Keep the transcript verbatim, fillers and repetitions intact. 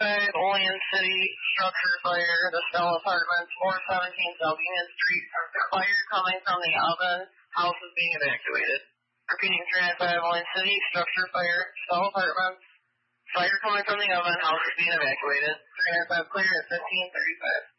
thirty-five, Olean City, structure fire, the Stella Apartments, four seventeen South Union Street. Fire coming from the oven, house is being evacuated. Repeating, three ninety-five, Olean City, structure fire, Stella Apartments. Fire coming from the oven, house is being evacuated. three ninety-five clear at fifteen thirty-five.